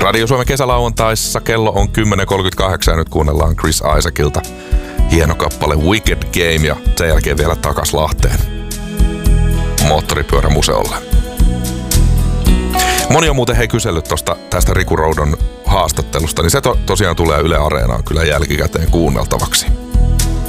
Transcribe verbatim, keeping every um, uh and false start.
Radio Suomen kesälauantaissa kello on kymmenen kolmekymmentäkahdeksan ja nyt kuunnellaan Chris Isaacilta hieno kappale Wicked Game ja sen jälkeen vielä takas Lahteen moottoripyörämuseolle. Moni on muuten hei kysellyt tosta, tästä Riku Roudon haastattelusta, niin se to, tosiaan tulee Yle Areenaan kyllä jälkikäteen kuunneltavaksi.